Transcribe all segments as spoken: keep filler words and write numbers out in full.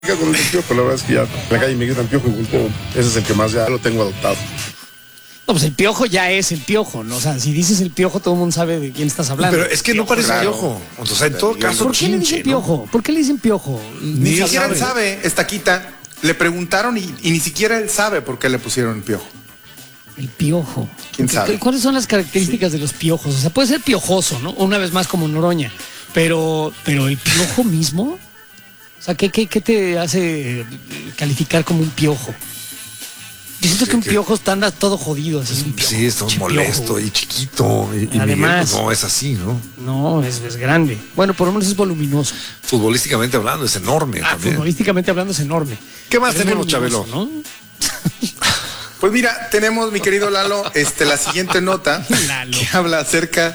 Con el piojo, la verdad es que ya en la calle me gritan piojo y volteo. Ese es el que más ya lo tengo adoptado. No, pues el piojo ya es el piojo, ¿no? O sea, si dices el piojo, todo el mundo sabe de quién estás hablando. Pero es que no parece claro. piojo. O sea, en todo caso, ¿Por qué le dicen chinche, piojo? ¿Por qué le dicen piojo? Ni siquiera él sabe, Estaquita. Le preguntaron y, y ni siquiera él sabe por qué le pusieron el piojo. El piojo. ¿Quién Porque, sabe? ¿Cuáles son las características sí. de los piojos? O sea, puede ser piojoso, ¿no? Una vez más como Noroña. Pero, pero el piojo mismo, o sea, ¿qué, qué, qué te hace calificar como un piojo? Yo siento que un piojo está anda todo jodido. Así es un piojo, sí, está molesto y chiquito. Y, y Además, Miguel, no es así, ¿no? No, es, es grande. Bueno, por lo menos es voluminoso. Futbolísticamente hablando, es enorme. Ah, también. Futbolísticamente hablando es enorme. ¿Qué más Pero tenemos, Chabelo? ¿no? Pues mira, tenemos, mi querido Lalo, este, la siguiente nota Lalo. que habla acerca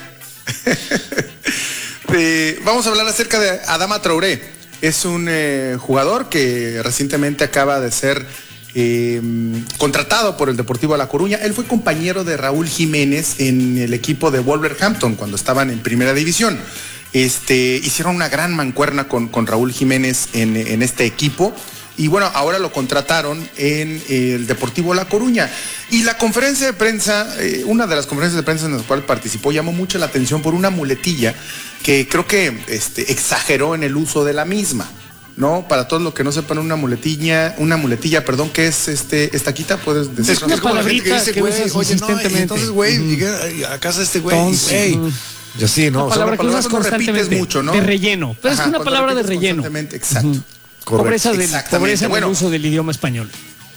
de, vamos a hablar acerca de Adama Traoré. Es un eh, jugador que recientemente acaba de ser eh, contratado por el Deportivo La Coruña. Él fue compañero de Raúl Jiménez en el equipo de Wolverhampton cuando estaban en primera división. Este, hicieron una gran mancuerna con, con Raúl Jiménez en, en este equipo. Y bueno, ahora lo contrataron en el Deportivo La Coruña. Y la conferencia de prensa, eh, una de las conferencias de prensa en las cuales participó, llamó mucho la atención por una muletilla que creo que este, exageró en el uso de la misma, ¿no? Para todos los que no sepan, una muletilla, una muletilla, perdón, ¿qué es este, Estaquita? ¿Puedes decir? Es, es como la gente que dice, que güey, usas oye, no, y entonces, güey, uh-huh. llegué a casa de este güey, Entonces, güey. uh-huh. Y así, ¿no? Una palabra o sea, que usas cuando constantemente. repites mucho, ¿no? De relleno. Pero Ajá, es una cuando palabra de repites relleno. Constantemente, exacto. Uh-huh. Correcto. Pobreza del, pobreza en bueno, el uso del idioma español.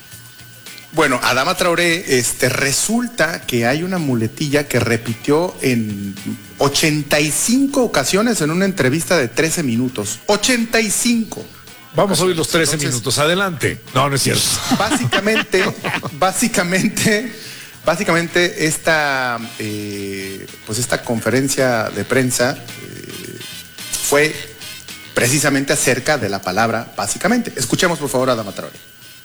Bueno, Adama Traoré, este, resulta que hay una muletilla que repitió en ochenta y cinco ocasiones en una entrevista de trece minutos. ochenta y cinco. Vamos a oír los trece Entonces, minutos. Adelante. No, no es cierto. Básicamente, básicamente, básicamente esta, eh, pues esta conferencia de prensa eh, fue precisamente acerca de la palabra básicamente. Escuchemos por favor a Adama Traoré.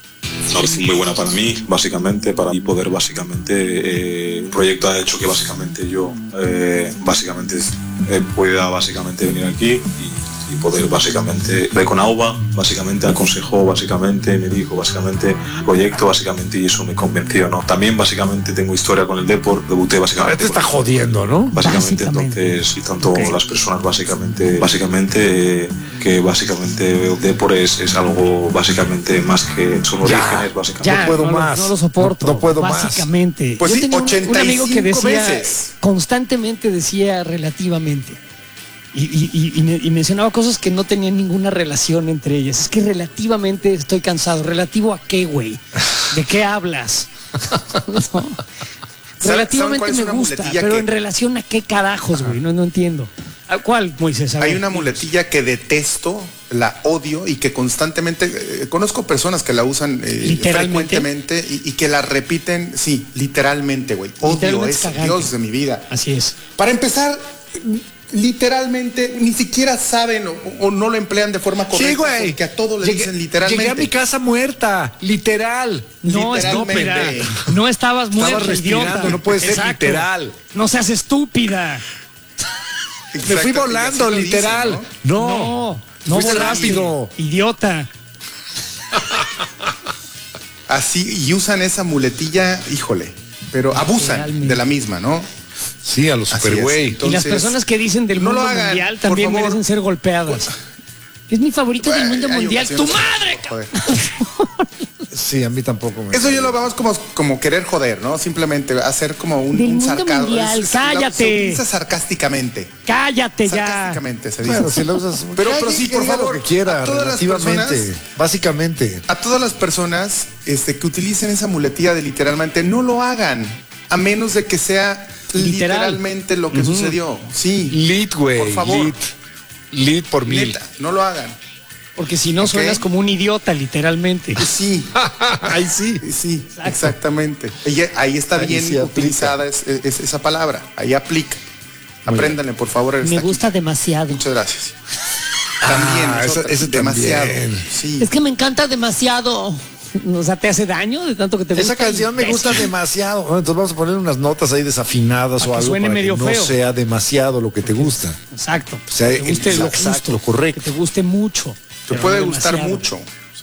Es muy buena para mí, básicamente, para mí poder, básicamente, eh, un proyecto ha hecho que básicamente yo, eh, básicamente, eh, pueda, básicamente, venir aquí y, y poder, básicamente, ver con Auba, básicamente, aconsejó, básicamente, me dijo, básicamente, proyecto, básicamente, y eso me convenció, ¿no? También, básicamente, tengo historia con el Depor, debuté, básicamente. Te está jodiendo, ¿no? Básicamente, Básicamente. entonces, y tanto Okay. las personas, básicamente, básicamente, eh, que básicamente el Depor es, es algo, básicamente, más que sus orígenes, básicamente. Ya, No puedo no, más. Lo, no lo soporto. No- no puedo más. Básicamente. Pues Yo sí, tenía un, un amigo que ochenta y cinco decía, veces. constantemente decía relativamente. Y, y, y, y me- y mencionaba cosas que no tenían ninguna relación entre ellas. Es que relativamente estoy cansado. ¿Relativo a qué, güey? ¿De qué hablas? No. ¿Saben Relativamente cuál es me una gusta, muletilla pero que- en relación a qué carajos, güey. No, no entiendo. ¿A cuál, Moisés? A Hay ver, una dinos. muletilla que detesto, la odio y que constantemente, eh, conozco personas que la usan eh, ¿Literalmente? frecuentemente y, y que la repiten, sí, literalmente, güey. Odio Literalmente es eso, cagante. Dios de mi vida. Así es. Para empezar, literalmente, ni siquiera saben o, o no lo emplean de forma correcta. Sí, güey. Que a todos le Llegué- dicen literalmente. Llegué a mi casa muerta, literal. No, Literalmente. estúpida. No estabas muerta, Estabas respirando, idiota. no puede ser Exacto. literal. No seas estúpida. Me fui Exacto, volando, y así lo literal. dicen, No, No, no fuiste volaste, rápido. Idiota. Así, y usan esa muletilla, híjole, pero abusan Literalmente. de la misma, ¿no? Sí, a los Así super es. güey. Y las Entonces, personas que dicen del no mundo lo hagan, mundial por también favor. merecen ser golpeadas. Es mi favorito del mundo Hay mundial. ¡Tu ocasiones- madre! Joder. Sí, a mí tampoco me. Eso yo lo vemos como, como querer joder, ¿no? Simplemente hacer como un, Del un mundo sarcasmo. mundial, Es- es- la- cállate. Se utiliza sarcásticamente. ¡Cállate ya! Sarcásticamente se dice. Claro, si lo usas. Pero- Ay, pero sí, que por diga favor, lo que quiera, a todas las relativamente. personas- Básicamente. A todas las personas este, que utilicen esa muletilla de literalmente, no lo hagan. A menos de que sea Literal. literalmente lo que sucedió. Sí. Lit, güey. Por favor. Lit. Lit por mil. Neta, no lo hagan. Porque si no Ok. suenas como un idiota, literalmente. Sí. Ahí sí. Sí, exactamente. Ella- ahí está Ahí bien sí aplica. utilizada es- es- esa palabra. Ahí aplica. Apréndanle, por favor. Me está aquí. gusta demasiado. Muchas gracias. También, Ah, es ese- otra, ese demasiado. también. Sí. Es que me encanta demasiado. O sea, ¿te hace daño de tanto que te gusta? Esa canción me gusta demasiado. Bueno, entonces vamos a poner unas notas ahí desafinadas Para o que algo suene para medio que no feo. sea demasiado lo que te gusta. Exacto. O sea, que te guste lo exacto, justo, lo correcto. Que te guste mucho. Te pero puede no gustar demasiado. mucho.